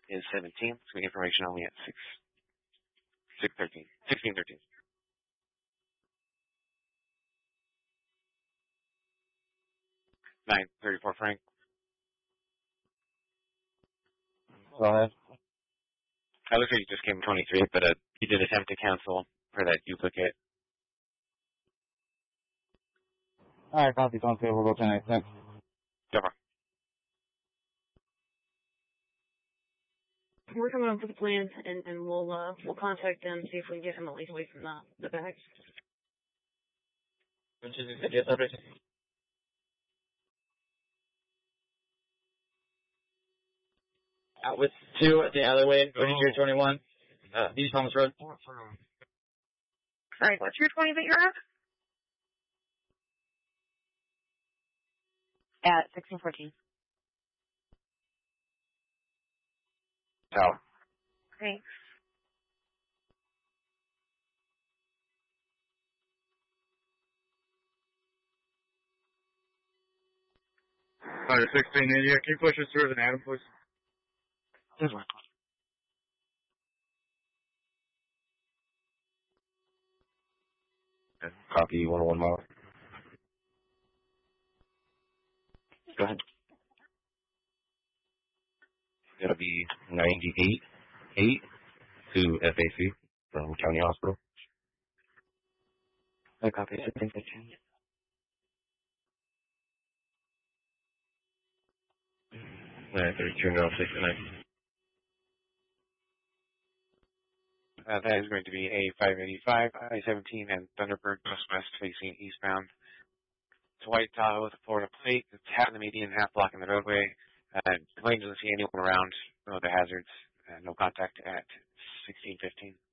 is 17. So information only at 16:13. 9:34, Frank. Go ahead. I looks like you just came 23, but you did attempt to cancel for that duplicate. All right, copy. Sounds good. We'll go tonight. Thanks. Never. We're coming up with a plan, and we'll contact them, see if we can get him at least away from the bags. Out with 2 at the alleyway, going to Tier 21, East Thomas Road. Alright, what's your 20 that you're at? At 1614. Out. Thanks. Alright, 16, yeah, can you push us through to Adam, please? This one. Copy, 101 mile. Go ahead. It'll be 98.8 to FAC from County Hospital. I copy 16:15. Alright, 32.69. That is going to be a 585, I-17, and Thunderbird west facing eastbound. It's a white Tahoe with a Florida plate. It's half in the median, half blocking the roadway. The plane doesn't see anyone around. No other hazards. No contact at 16:15.